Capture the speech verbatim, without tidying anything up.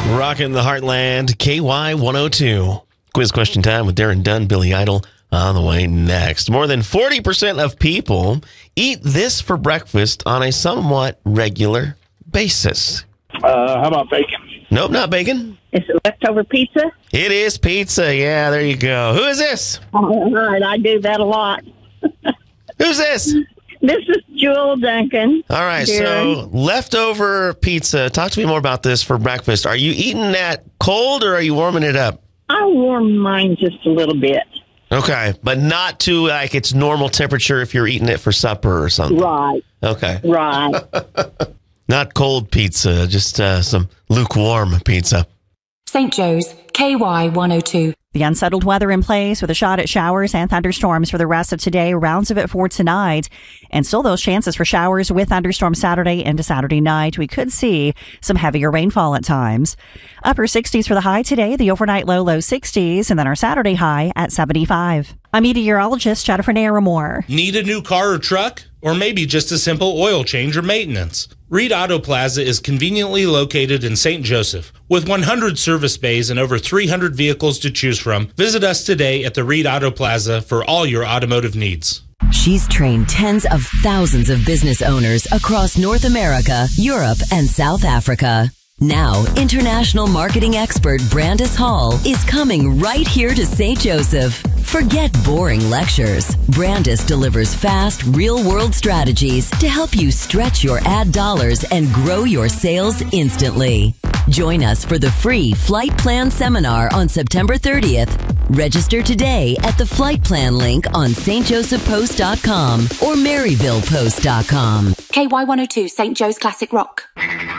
Rocking the Heartland, K Y one oh two. Quiz question time with Darren Dunn, Billy Idol on the way next. More than forty percent of people eat this for breakfast on a somewhat regular basis. Uh, how about bacon? Nope, not bacon. Is it leftover pizza? It is pizza. Yeah, there you go. Who is this? All right, I do that a lot. Who's this? This is Jewel Duncan. All right, Darren. so leftover pizza. Talk to me more about this for breakfast. Are you eating that cold or are you warming it up? I warm mine just a little bit. Okay, but not to like its normal temperature if you're eating it for supper or something. Right. Okay. Right. Not cold pizza, just uh, some lukewarm pizza. Saint Joe's, K Y one oh two. The unsettled weather in place with a shot at showers and thunderstorms for the rest of today, rounds of it for tonight, and still those chances for showers with thunderstorms Saturday into Saturday night. We could see some heavier rainfall at times. Upper sixties for the high today, the overnight low, low sixties, and then our Saturday high at seventy-five. I'm meteorologist Jennifer Naramore. Need a new car or truck? Or maybe just a simple oil change or maintenance? Reed Auto Plaza is conveniently located in Saint Joseph. With one hundred service bays and over three hundred vehicles to choose from, visit us today at the Reed Auto Plaza for all your automotive needs. She's trained tens of thousands of business owners across North America, Europe, and South Africa. Now, international marketing expert Brandis Hall is coming right here to Saint Joseph. Forget boring lectures. Brandis delivers fast, real-world strategies to help you stretch your ad dollars and grow your sales instantly. Join us for the free Flight Plan Seminar on September thirtieth. Register today at the Flight Plan link on S T Joseph Post dot com or Maryville Post dot com. K Y one oh two, Saint Joe's Classic Rock.